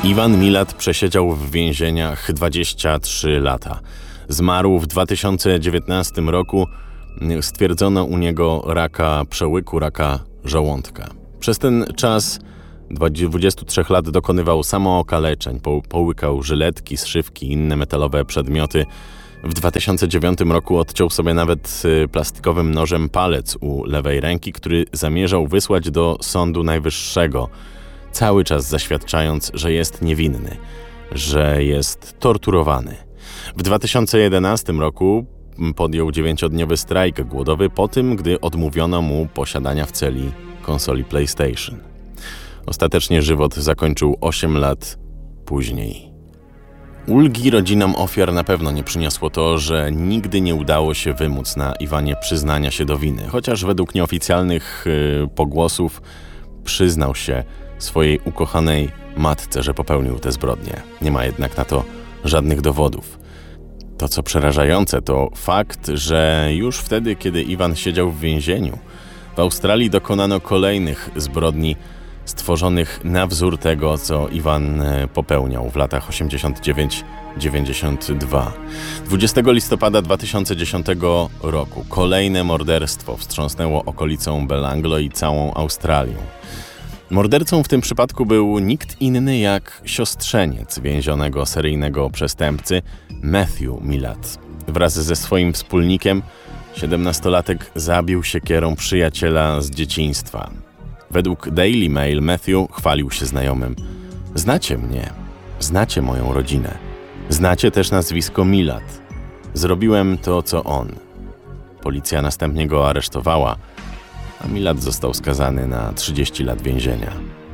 Iwan Milat przesiedział w więzieniach 23 lata. Zmarł w 2019 roku. Stwierdzono u niego raka przełyku, raka żołądka. Przez ten czas 23 lat dokonywał samookaleczeń, połykał żyletki, zszywki i inne metalowe przedmioty. W 2009 roku odciął sobie nawet plastikowym nożem palec u lewej ręki, który zamierzał wysłać do Sądu Najwyższego, cały czas zaświadczając, że jest niewinny, że jest torturowany. W 2011 roku podjął 9-dniowy strajk głodowy po tym, gdy odmówiono mu posiadania w celi konsoli PlayStation. Ostatecznie żywot zakończył 8 lat później. Ulgi rodzinom ofiar na pewno nie przyniosło to, że nigdy nie udało się wymóc na Iwanie przyznania się do winy, chociaż według nieoficjalnych pogłosów przyznał się swojej ukochanej matce, że popełnił te zbrodnie. Nie ma jednak na to żadnych dowodów. To, co przerażające, to fakt, że już wtedy, kiedy Iwan siedział w więzieniu, w Australii dokonano kolejnych zbrodni stworzonych na wzór tego, co Iwan popełniał w latach 89-92. 20 listopada 2010 roku kolejne morderstwo wstrząsnęło okolicą Belanglo i całą Australią. Mordercą w tym przypadku był nikt inny jak siostrzeniec więzionego seryjnego przestępcy Matthew Milat. Wraz ze swoim wspólnikiem 17-latek zabił siekierą przyjaciela z dzieciństwa. Według Daily Mail Matthew chwalił się znajomym: znacie mnie, znacie moją rodzinę, znacie też nazwisko Milat. Zrobiłem to, co on. Policja następnie go aresztowała, a Milat został skazany na 30 lat więzienia.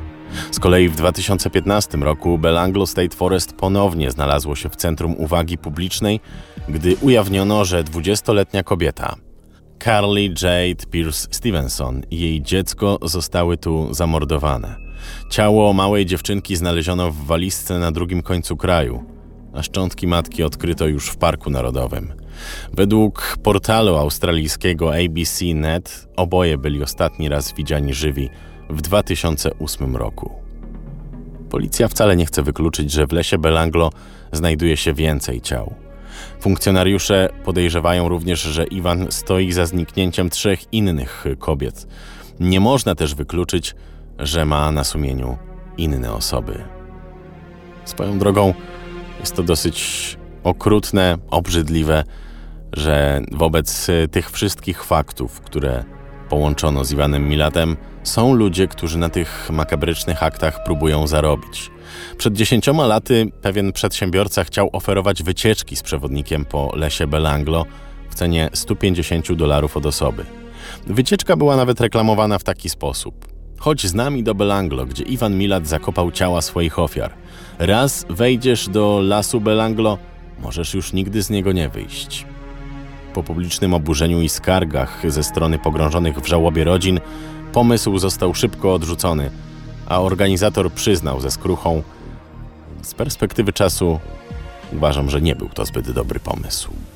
Z kolei w 2015 roku Belanglo State Forest ponownie znalazło się w centrum uwagi publicznej, gdy ujawniono, że 20-letnia kobieta, Carly Jade Pierce Stevenson i jej dziecko zostały tu zamordowane. Ciało małej dziewczynki znaleziono w walizce na drugim końcu kraju, a szczątki matki odkryto już w Parku Narodowym. Według portalu australijskiego ABC.net oboje byli ostatni raz widziani żywi w 2008 roku. Policja wcale nie chce wykluczyć, że w lesie Belanglo znajduje się więcej ciał. Funkcjonariusze podejrzewają również, że Iwan stoi za zniknięciem 3 innych kobiet. Nie można też wykluczyć, że ma na sumieniu inne osoby. Swoją drogą jest to dosyć okrutne, obrzydliwe, że wobec tych wszystkich faktów, które połączono z Iwanem Milatem, są ludzie, którzy na tych makabrycznych aktach próbują zarobić. Przed 10 laty pewien przedsiębiorca chciał oferować wycieczki z przewodnikiem po lesie Belanglo w cenie $150 od osoby. Wycieczka była nawet reklamowana w taki sposób: chodź z nami do Belanglo, gdzie Iwan Milat zakopał ciała swoich ofiar. Raz wejdziesz do lasu Belanglo, możesz już nigdy z niego nie wyjść. Po publicznym oburzeniu i skargach ze strony pogrążonych w żałobie rodzin, pomysł został szybko odrzucony, a organizator przyznał ze skruchą: z perspektywy czasu uważam, że nie był to zbyt dobry pomysł.